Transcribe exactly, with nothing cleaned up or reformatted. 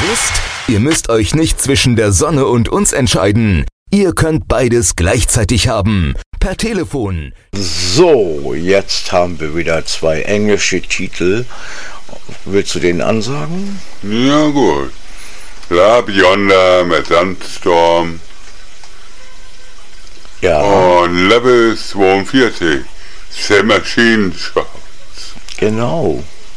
ist, ihr müsst euch nicht zwischen der Sonne und uns entscheiden. Ihr könnt beides gleichzeitig haben. Per Telefon. So, jetzt haben wir wieder zwei englische Titel. Willst du den ansagen? Ja gut. Love Yonder mit Sandstorm. Ja. Und Level zweiundvierzig. The Machine Shots. Genau.